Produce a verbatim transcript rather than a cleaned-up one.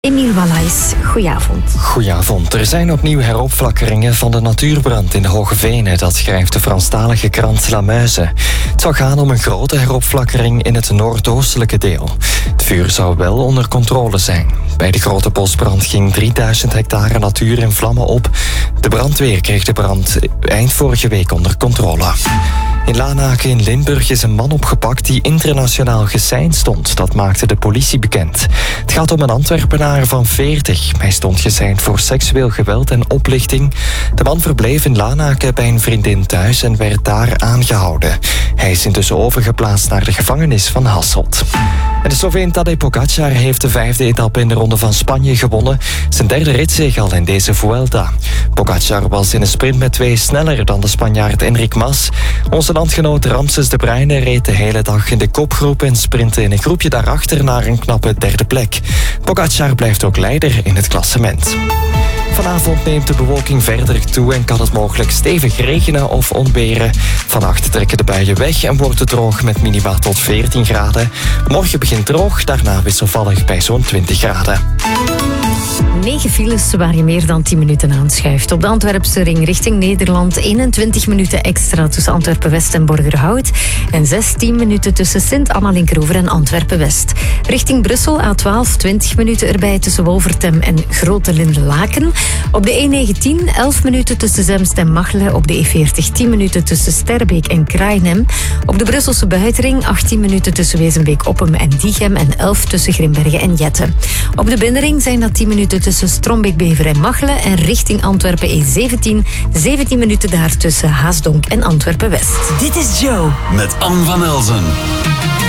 Emiel Wallaes, goedenavond. Goedenavond. Er zijn opnieuw heropflakkeringen van de natuurbrand in de Hoge Venen. Dat schrijft de Franstalige krant La Muize. Het zou gaan om een grote heropflakkering in het noordoostelijke deel. Het vuur zou wel onder controle zijn. Bij de grote bosbrand ging drieduizend hectare natuur in vlammen op. De brandweer kreeg de brand eind vorige week onder controle. In Lanaken in Limburg is een man opgepakt die internationaal geseind stond. Dat maakte de politie bekend. Het gaat om een Antwerpenaar van veertig. Hij stond geseind voor seksueel geweld en oplichting. De man verbleef in Lanaken bij een vriendin thuis en werd daar aangehouden. Hij is intussen overgeplaatst naar de gevangenis van Hasselt. En de Sloveen Tadej Pogačar heeft de vijfde etappe in de Ronde van Spanje gewonnen. Zijn derde ritzege al in deze Vuelta. Pogačar was in een sprint met twee sneller dan de Spanjaard Enric Mas. Onze landgenoot Ramses de Bruyne reed de hele dag in de kopgroep en sprintte in een groepje daarachter naar een knappe derde plek. Pogačar blijft ook leider in het klassement. Vanavond neemt de bewolking verder toe en kan het mogelijk stevig regenen of onweren. Vannacht trekken de buien weg en wordt het droog met minima tot veertien graden. Morgen begint droog, daarna wisselvallig bij zo'n twintig graden. Negen files waar je meer dan tien minuten aanschuift. Op de Antwerpse ring richting Nederland eenentwintig minuten extra tussen Antwerpen-West en Borgerhout. En zestien minuten tussen Sint-Anna-Linkeroever en Antwerpen-West. Richting Brussel A twaalf, twintig minuten erbij tussen Wolvertem en Grote Linde-Laken. Op de E negentien, elf minuten tussen Zemst en Machelen. Op de E veertig, tien minuten tussen Sterbeek en Kraaienhem. Op de Brusselse buitenring, achttien minuten tussen Wezenbeek-Oppem en Diegem. En elf tussen Grimbergen en Jetten. Op de binnenring zijn dat tien minuten tussen Strombeek-Bever en Machelen. En richting Antwerpen E zeventien, zeventien minuten daar tussen Haasdonk en Antwerpen-West. Dit is Joe. Met Anne van Elzen.